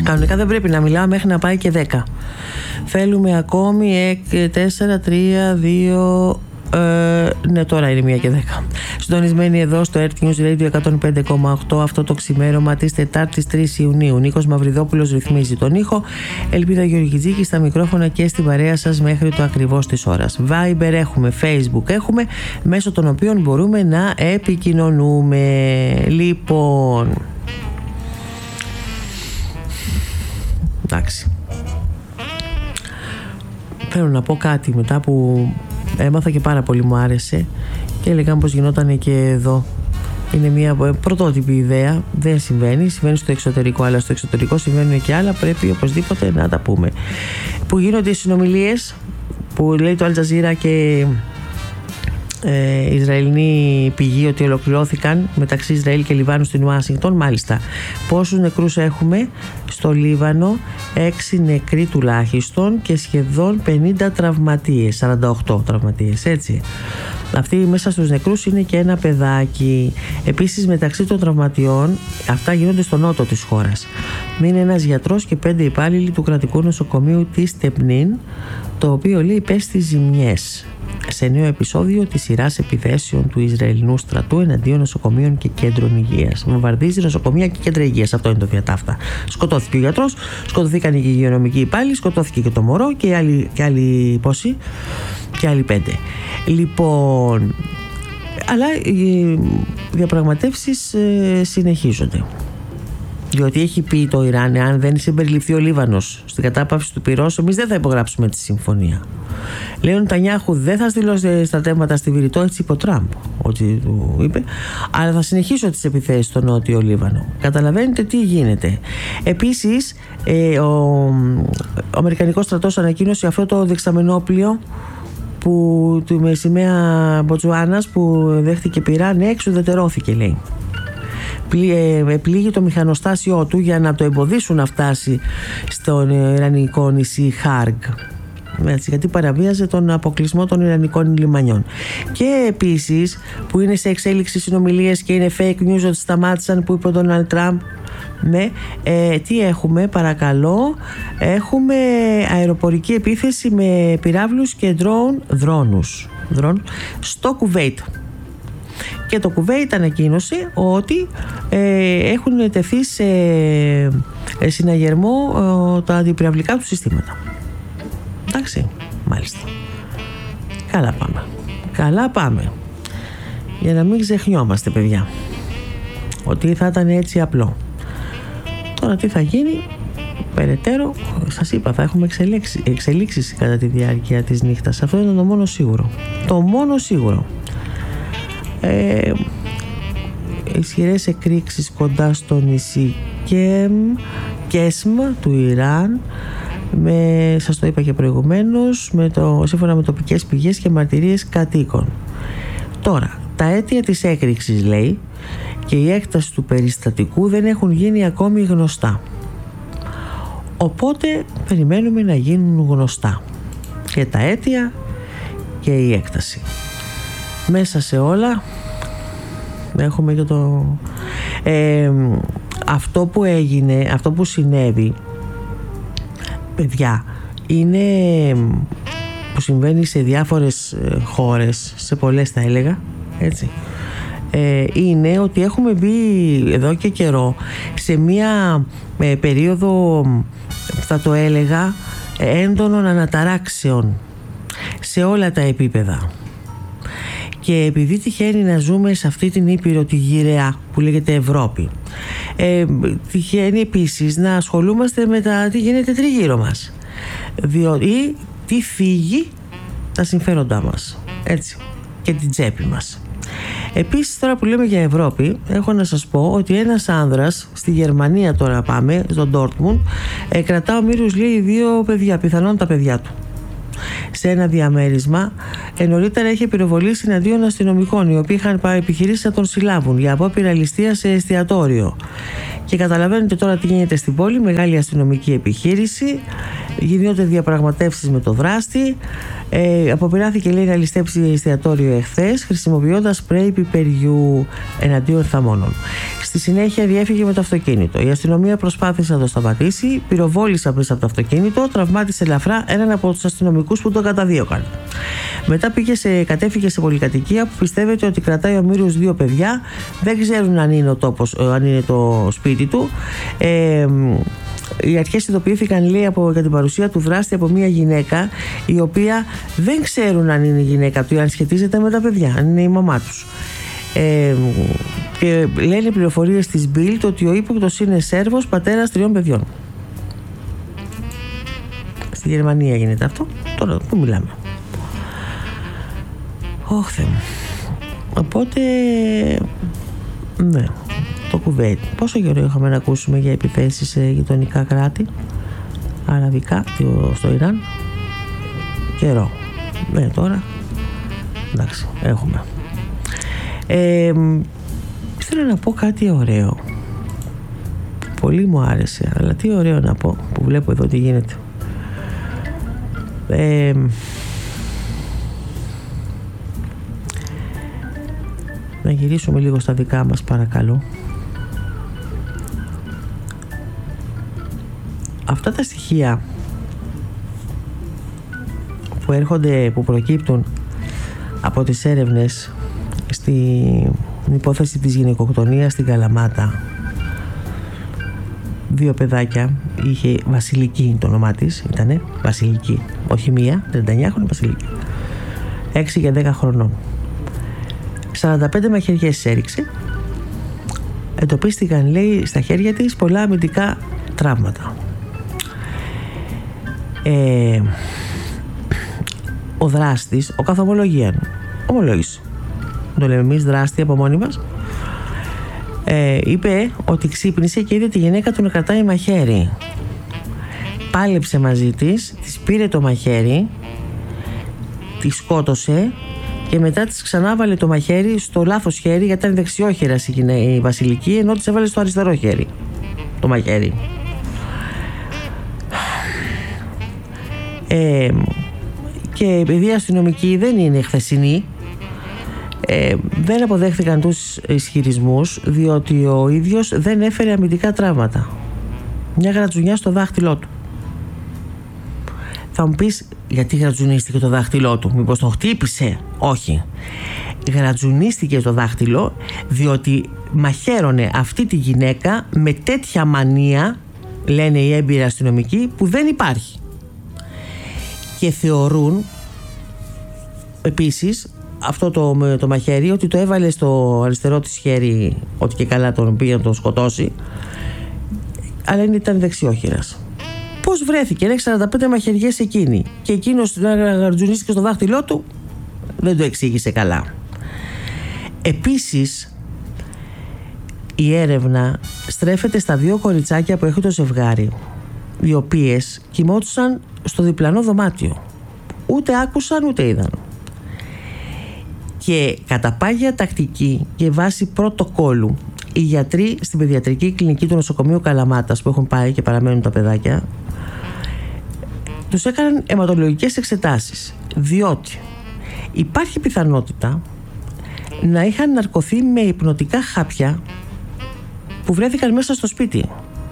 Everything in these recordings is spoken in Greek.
Κανονικά δεν πρέπει να μιλάω μέχρι να πάει και 10. Θέλουμε ακόμη 4, 3, 2... ναι, τώρα είναι 1 και 10. Συντονισμένοι εδώ στο Earth News Radio 105,8 αυτό το ξημέρωμα της Τετάρτης 3 Ιουνίου. Νίκος Μαυριδόπουλος ρυθμίζει τον ήχο. Ελπίδα Γεωργιτζίκη στα μικρόφωνα και στην παρέα σας μέχρι το ακριβώς της ώρας. Viber έχουμε, Facebook έχουμε, μέσω των οποίων μπορούμε να επικοινωνούμε. Λοιπόν, εντάξει, θέλω να πω κάτι μετά που έμαθα και πάρα πολύ μου άρεσε και έλεγα πως γινόταν και εδώ. Είναι μια πρωτότυπη ιδέα, δεν συμβαίνει στο εξωτερικό, αλλά στο εξωτερικό συμβαίνουν και άλλα, πρέπει οπωσδήποτε να τα πούμε. Που γίνονται οι συνομιλίες που λέει το Al Jazeera και Ισραηλινή πηγή ότι ολοκληρώθηκαν μεταξύ Ισραήλ και Λιβάνου στην Ουάσιγκτον. Μάλιστα, πόσους νεκρούς έχουμε στο Λίβανο? 6 νεκροί τουλάχιστον και σχεδόν 50 τραυματίες, 48 τραυματίες, έτσι. Αυτοί μέσα στους νεκρούς είναι και ένα παιδάκι. Επίσης, μεταξύ των τραυματιών, αυτά γίνονται στο νότο της χώρας, είναι ένας γιατρός και 5 υπάλληλοι του κρατικού νοσοκομείου της Τεπνίν, το οποίο λέει υπέστη ζημιές σε νέο επεισόδιο της σειράς επιθέσεων του Ισραηλινού στρατού εναντίον νοσοκομείων και κέντρων υγείας. Βομβαρδίζει νοσοκομεία και κέντρα υγείας. Αυτό είναι το διατάφτα. Σκοτώθηκε ο γιατρός, σκοτωθήκαν οι υγειονομικοί υπάλληλοι, σκοτώθηκε και το μωρό και άλλοι πόσοι? Και άλλοι 5. Λοιπόν, αλλά οι διαπραγματεύσεις συνεχίζονται. Διότι έχει πει το Ιράν, αν δεν συμπεριληφθεί ο Λίβανος στην κατάπαυση του πυρός, εμείς δεν θα υπογράψουμε τη συμφωνία. Λέει ο Νετανιάχου, δεν θα στείλω στρατεύματα στη Βηρητό, έτσι είπε ο Τραμπ, ότι του είπε, αλλά θα συνεχίσω τις επιθέσεις στο νότιο Λίβανο. Καταλαβαίνετε τι γίνεται. Επίσης, ο Αμερικανικός στρατός ανακοίνωσε αυτό το δεξαμενόπλιο με σημαία Μποτσουάνας που δέχτηκε πυρά, ναι, εξουδετερώθηκε, λέει. Πλήγει το μηχανοστάσιό του για να το εμποδίσουν να φτάσει στον ιρανικό νησί Χάργκ, έτσι, γιατί παραβίαζε τον αποκλεισμό των ιρανικών λιμανιών. Και επίσης, που είναι σε εξέλιξη συνομιλίες και είναι fake news ότι σταμάτησαν, που είπε ο Ντόναλντ Τραμπ, ναι, τι έχουμε, παρακαλώ? Έχουμε αεροπορική επίθεση με πυράβλους και δρόνους στο Κουβέιτ. Και το Κουβέιτ ανακοίνωσε ότι έχουν τεθεί σε συναγερμό τα αντιπυραυλικά του συστήματα. Εντάξει, μάλιστα. Καλά πάμε. Για να μην ξεχνιόμαστε, παιδιά, ότι θα ήταν έτσι απλό. Τώρα τι θα γίνει περαιτέρω, σας είπα, θα έχουμε εξελίξεις κατά τη διάρκεια της νύχτας. Αυτό είναι το μόνο σίγουρο. Το μόνο σίγουρο. Ισχυρές εκρήξεις κοντά στο νησί Κέσμ του Ιράν, σας το είπα και προηγουμένως, σύμφωνα με τοπικές πηγές και μαρτυρίες κατοίκων. Τώρα, τα αίτια της έκρηξης, λέει, και η έκταση του περιστατικού δεν έχουν γίνει ακόμη γνωστά. Οπότε περιμένουμε να γίνουν γνωστά και τα αίτια και η έκταση. Μέσα σε όλα έχουμε και αυτό που έγινε, αυτό που συνέβη, παιδιά, είναι που συμβαίνει σε διάφορες χώρες, σε πολλές θα έλεγα, έτσι. Είναι ότι έχουμε μπει εδώ και καιρό σε μία περίοδο, θα το έλεγα, έντονων αναταράξεων σε όλα τα επίπεδα. Και επειδή τυχαίνει να ζούμε σε αυτή την ήπειρο τη γυραιά που λέγεται Ευρώπη, τυχαίνει επίσης να ασχολούμαστε με τι γίνεται τριγύρω μας, διότι τι φύγει τα συμφέροντά μας, έτσι, και την τσέπη μας. Επίσης, τώρα που λέμε για Ευρώπη, έχω να σας πω ότι ένας άνδρας στη Γερμανία, τώρα πάμε στο Ντόρτμουντ, κρατά ο Μύρους, λέει, 2 παιδιά, πιθανόν τα παιδιά του, σε ένα διαμέρισμα. Νωρίτερα είχε πυροβολήσει εναντίον αστυνομικών, οι οποίοι είχαν επιχειρήσει να τον συλλάβουν για απόπειρα ληστείας σε εστιατόριο. Και καταλαβαίνετε τώρα τι γίνεται στην πόλη, μεγάλη αστυνομική επιχείρηση. Γίνονται διαπραγματεύσεις με το δράστη. Αποπειράθηκε, λέει, να ληστέψει εστιατόριο εχθές χρησιμοποιώντας σπρέι πιπεριού εναντίον θαμώνων. Στη συνέχεια διέφυγε με το αυτοκίνητο. Η αστυνομία προσπάθησε να το σταματήσει, πυροβόλησε μέσα από το αυτοκίνητο, τραυμάτισε ελαφρά έναν από τους αστυνομικούς που τον καταδίωκαν. Μετά κατέφυγε σε πολυκατοικία που πιστεύετε ότι κρατάει ο Μύριος 2 παιδιά. Δεν ξέρουν αν είναι αν είναι το σπίτι του. Οι αρχές ειδοποιήθηκαν, λέει, για την παρουσία του δράστη από μια γυναίκα, η οποία δεν ξέρουν αν είναι η γυναίκα του ή αν σχετίζεται με τα παιδιά, αν είναι η μαμά τους. Και λένε πληροφορίες της Bild ότι ο ύποπτος είναι Σέρβος, πατέρας 3 παιδιών. Στη Γερμανία γίνεται αυτό. Τώρα πού μιλάμε? Όχθε μου. Οπότε ναι, το Κουβέιτ. Πόσο καιρό είχαμε να ακούσουμε για επιθέσεις σε γειτονικά κράτη αραβικά στο Ιράν? Καιρό. Ναι, τώρα εντάξει, έχουμε. Θέλω να πω κάτι ωραίο. Πολύ μου άρεσε, αλλά τι ωραίο να πω που βλέπω εδώ τι γίνεται. Να γυρίσουμε λίγο στα δικά μας, παρακαλώ. Αυτά τα στοιχεία που προκύπτουν από τις έρευνες στην υπόθεση της γυναικοκτονίας στην Καλαμάτα, 2 παιδάκια, είχε Βασιλική το όνομά της, ήτανε Βασιλική, όχι μία, 39χρονη Βασιλική, 6 και 10 χρονών. 45 μαχαιριές έριξε. Εντοπίστηκαν, λέει, στα χέρια της πολλά αμυντικά τραύματα. Ο δράστης, ο καθομολογίαν, ομολόγησε, το λέμε εμείς δράστη από μόνοι μας, είπε ότι ξύπνησε και είδε τη γυναίκα του να κρατάει μαχαίρι. Πάλεψε μαζί της, της πήρε το μαχαίρι, τη σκότωσε και μετά της ξανά βάλε το μαχαίρι στο λάθος χέρι, γιατί ήταν δεξιόχειρας η Βασιλική, ενώ της έβαλε στο αριστερό χέρι το μαχαίρι. Και επειδή οι αστυνομικοί δεν είναι χθεσινοί, δεν αποδέχθηκαν τους ισχυρισμούς, διότι ο ίδιος δεν έφερε αμυντικά τραύματα. Μια γρατζουνιά στο δάχτυλό του. Θα μου πεις, γιατί γρατζουνίστηκε το δάχτυλό του? Μήπως τον χτύπησε? Όχι. Γρατζουνίστηκε το δάχτυλο διότι μαχαίρωνε αυτή τη γυναίκα με τέτοια μανία, λένε οι έμπειροι αστυνομικοί, που δεν υπάρχει. Και θεωρούν επίσης αυτό το μαχαίρι ότι το έβαλε στο αριστερό της χέρι, ότι και καλά τον πήγε να τον σκοτώσει, αλλά ήταν δεξιόχειρας. Πώς βρέθηκε? Έχει 45 μαχαιριές εκείνη και εκείνος να γαρτζουνίστηκε στο δάχτυλό του, δεν το εξήγησε καλά. Επίσης, η έρευνα στρέφεται στα 2 κοριτσάκια που έχει το ζευγάρι, οι οποίες κοιμόντουσαν στο διπλανό δωμάτιο. Ούτε άκουσαν ούτε είδαν. Και κατά πάγια τακτική και βάση πρωτοκόλου, οι γιατροί στην παιδιατρική κλινική του νοσοκομείου Καλαμάτας που έχουν πάει και παραμένουν τα παιδάκια, τους έκαναν αιματολογικές εξετάσεις, διότι υπάρχει πιθανότητα να είχαν ναρκωθεί με υπνοτικά χάπια που βρέθηκαν μέσα στο σπίτι.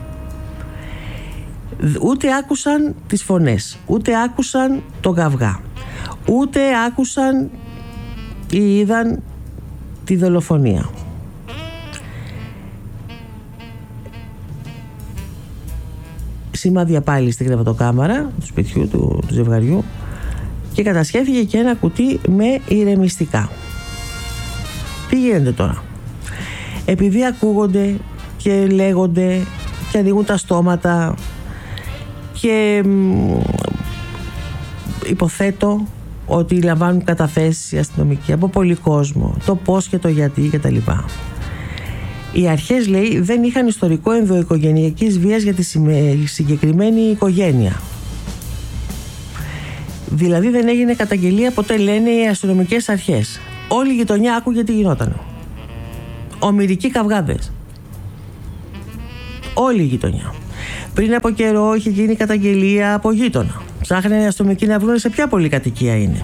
Ούτε άκουσαν τις φωνές, ούτε άκουσαν το γαυγά, ούτε άκουσαν ή είδαν τη δολοφονία. Σημάδια πάλι στην κρεβατοκάμαρα του σπιτιού του ζευγαριού και κατασχέθηκε και ένα κουτί με ηρεμιστικά. Τι γίνεται τώρα? Επειδή ακούγονται και λέγονται και ανοίγουν τα στόματα και υποθέτω ότι λαμβάνουν καταθέσεις οι αστυνομικοί από πολύ κόσμο, το πώς και το γιατί κτλ. Οι αρχές, λέει, δεν είχαν ιστορικό ενδοοικογενειακής βίας για τη συγκεκριμένη οικογένεια. Δηλαδή δεν έγινε καταγγελία ποτέ, λένε οι αστυνομικές αρχές. Όλη η γειτονιά άκουγε τι γινόταν. Ομηρικοί καυγάδες. Όλη η γειτονιά. Πριν από καιρό είχε γίνει καταγγελία από γείτονα. Ψάχνανε οι αστυνομικοί να βρουν σε ποια πολυκατοικία είναι.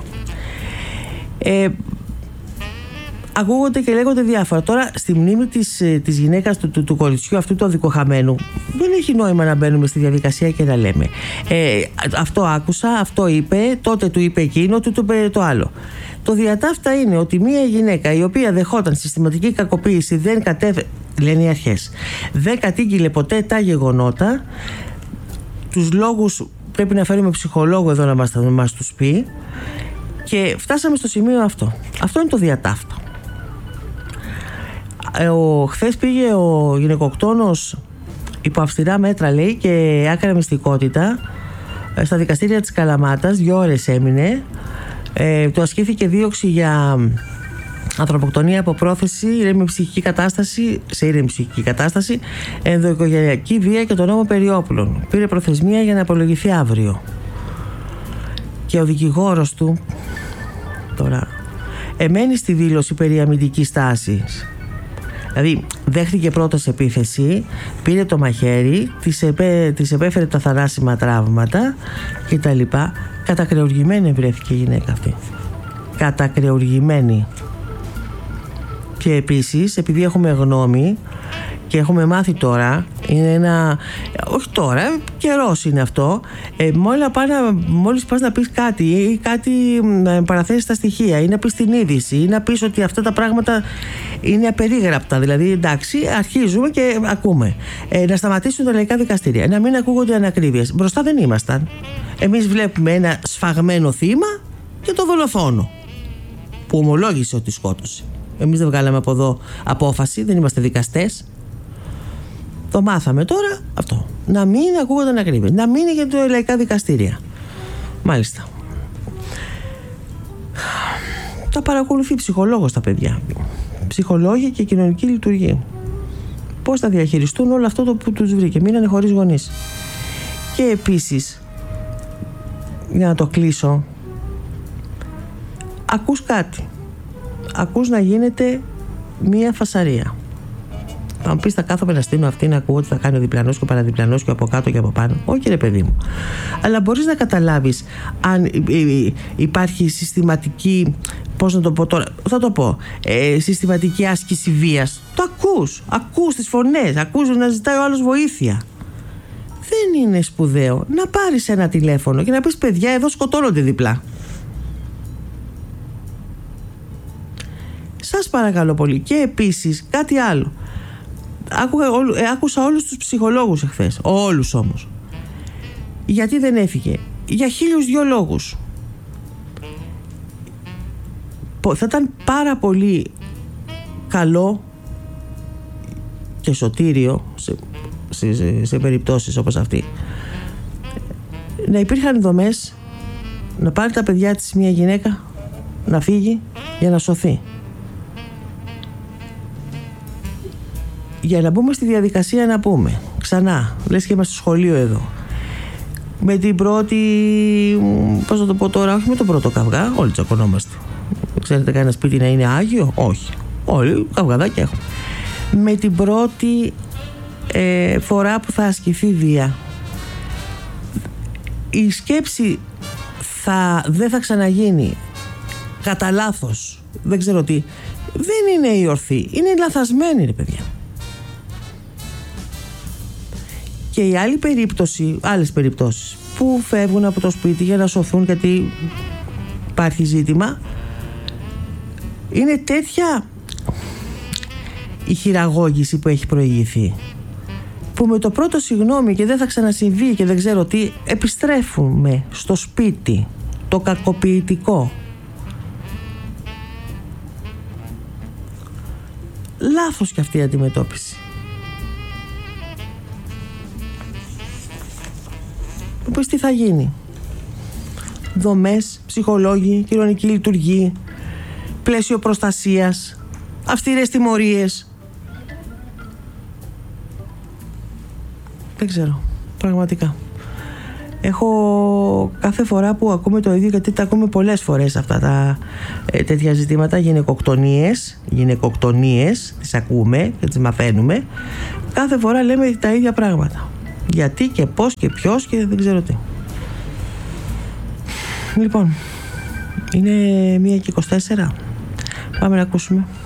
Ακούγονται και λέγονται διάφορα. Τώρα, στη μνήμη της γυναίκας του κοριτσιού αυτού του αδικοχαμένου, δεν έχει νόημα να μπαίνουμε στη διαδικασία και να λέμε αυτό άκουσα, αυτό είπε, τότε του είπε εκείνο, του είπε το άλλο. Το διατάφτα είναι ότι μια γυναίκα η οποία δεχόταν συστηματική κακοποίηση, λένε οι αρχές, δεν κατήγγειλε ποτέ τα γεγονότα. Τους λόγους πρέπει να φέρουμε ψυχολόγο εδώ να μας τους πει, και φτάσαμε στο σημείο αυτό. Αυτό είναι το διατάφτα. Χθες πήγε ο γυναικοκτόνος υπό αυστηρά μέτρα, λέει, και άκρα μυστικότητα στα δικαστήρια της Καλαμάτας. 2 ώρες έμεινε. Του ασκήθηκε δίωξη για ανθρωποκτονία από πρόθεση, ήρεμη ψυχική κατάσταση, ενδοοικογενειακή βία και τον νόμο περί όπλων. Πήρε προθεσμία για να απολογηθεί αύριο. Και ο δικηγόρος του τώρα εμένει στη δήλωση περί αμυντικής τάσης. Δηλαδή δέχτηκε πρώτος επίθεση, πήρε το μαχαίρι, της επέφερε τα θανάσιμα τραύματα κτλ. Κατακρεουργημένη βρέθηκε η γυναίκα αυτή. Κατακρεουργημένη. Και επίσης, επειδή έχουμε γνώμη και έχουμε μάθει τώρα, είναι όχι τώρα, καιρός είναι αυτό, μόλις πας να πεις κάτι ή κάτι παραθέσεις τα στοιχεία ή να πεις την είδηση ή να πεις ότι αυτά τα πράγματα είναι απερίγραπτα, δηλαδή εντάξει, αρχίζουμε και ακούμε, να σταματήσουν τα λαϊκά δικαστήρια, να μην ακούγονται ανακρίβειες. Μπροστά δεν ήμασταν. Εμείς βλέπουμε ένα σφαγμένο θύμα και το δολοφόνο που ομολόγησε ότι σκότωσε. Εμείς δεν βγάλαμε από εδώ απόφαση, δεν είμαστε δικαστές. Το μάθαμε τώρα αυτό. Να μην ακούγονται ανακρίβειες, να μην είναι για τα λαϊκά δικαστήρια. Μάλιστα. Τα παρακολουθεί ψυχολόγος τα παιδιά. Ψυχολόγοι και κοινωνική λειτουργία. Πώς θα διαχειριστούν όλο αυτό το που τους βρήκε. Μείνανε χωρίς γονείς. Και επίσης, για να το κλείσω, ακούς κάτι. Ακούς να γίνεται μία φασαρία. Θα μου πεις, θα κάθομαι να στείλω αυτή να ακούω ότι θα κάνει ο διπλανός και ο παραδιπλανός και από κάτω και από πάνω. Όχι ρε παιδί μου. Αλλά μπορείς να καταλάβεις αν υπάρχει συστηματική, πώς να το πω τώρα, θα το πω, συστηματική άσκηση βίας. Το ακούς τις φωνές, ακούς να ζητάει ο άλλος βοήθεια. Δεν είναι σπουδαίο να πάρεις ένα τηλέφωνο και να πεις, παιδιά, εδώ σκοτώνονται διπλά. Σας παρακαλώ πολύ. Και επίσης κάτι άλλο. Άκουσα όλους τους ψυχολόγους εχθές. Όλους όμως. Γιατί δεν έφυγε? Για 1002 λόγους. Θα ήταν πάρα πολύ καλό και σωτήριο σε περιπτώσεις όπως αυτή να υπήρχαν δομές, να πάρει τα παιδιά της μια γυναίκα να φύγει για να σωθεί, για να μπούμε στη διαδικασία να πούμε ξανά, λες και είμαστε στο σχολείο εδώ, με την πρώτη, πώς θα το πω τώρα, όχι με τον πρώτο καυγά, όλοι τσακωνόμαστε. Ξέρετε κανένα σπίτι να είναι άγιο? Όχι. Όλοι καυγαδάκια έχουμε. Με την πρώτη φορά που θα ασκηθεί βία, η σκέψη δεν θα ξαναγίνει κατά λάθος, δεν ξέρω τι, δεν είναι η ορθή, είναι λαθασμένη ρε παιδιά. Και η άλλη περίπτωση, άλλες περιπτώσεις που φεύγουν από το σπίτι για να σωθούν γιατί υπάρχει ζήτημα, είναι τέτοια η χειραγώγηση που έχει προηγηθεί, που με το πρώτο συγγνώμη και δεν θα ξανασυμβεί και δεν ξέρω τι, επιστρέφουμε στο σπίτι το κακοποιητικό. Λάθος και αυτή η αντιμετώπιση. Pues τι θα γίνει? Δομές, ψυχολόγοι, κοινωνική λειτουργία, πλαίσιο προστασίας, αυστηρές τιμωρίες. Δεν ξέρω, πραγματικά. Έχω κάθε φορά που ακούμε το ίδιο, γιατί τα ακούμε πολλές φορές αυτά τα τέτοια ζητήματα, γυναικοκτονίες, τις ακούμε και τις μαθαίνουμε. Κάθε φορά λέμε τα ίδια πράγματα. Γιατί και πώς και ποιος και δεν ξέρω τι. Λοιπόν, είναι 1:24. Πάμε να ακούσουμε.